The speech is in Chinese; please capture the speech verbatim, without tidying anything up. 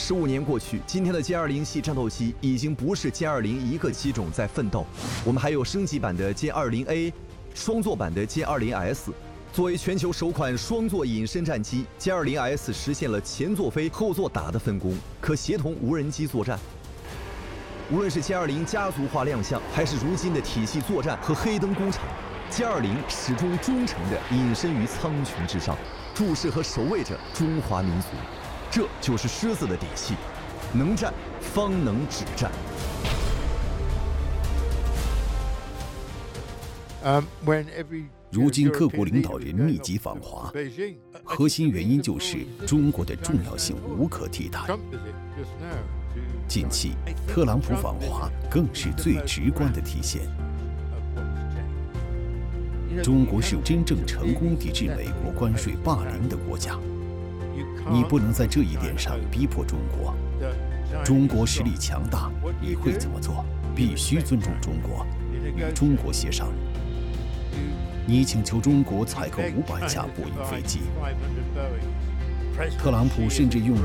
十五年过去，今天的歼二零系战斗机已经不是歼二零一个机种在奋斗，我们还有升级版的歼二零 A， 双座版的歼二零 S。作为全球首款双座隐身战机，歼二零 S 实现了前座飞、后座打的分工，可协同无人机作战。无论是歼二零家族化亮相，还是如今的体系作战和黑灯工厂，歼二零始终忠诚地隐身于苍穹之上，注视和守卫着中华民族。这就是狮子的底气，能战方能止战。 如今各国领导人密集访华，核心原因就是中国的重要性无可替代。近期，特朗普访华更是最直观的体现。中国是真正成功抵制美国关税霸凌的国家，你不能在这一点上逼迫中国。中国实力强大，你会怎么做？必须尊重中国，与中国协商。你请求中国采购五百架波音飞机，特朗普甚至用